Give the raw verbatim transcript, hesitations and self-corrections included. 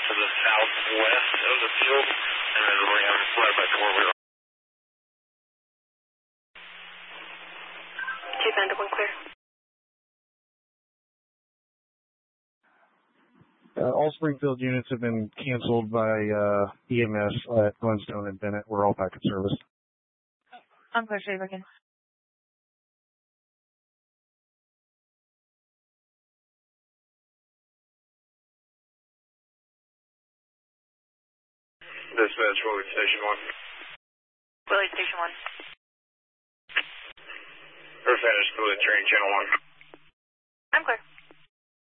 to the southwest of the field, and then ran right back to where we were. two Panda one clear. Uh, all Springfield units have been canceled by uh, E M S at Glenstone and Bennett. We're all back in service. I'm clear, Shea Ricken. Dispatch, Willard Station one. Willard Station one. We're finished with train channel one. I'm clear.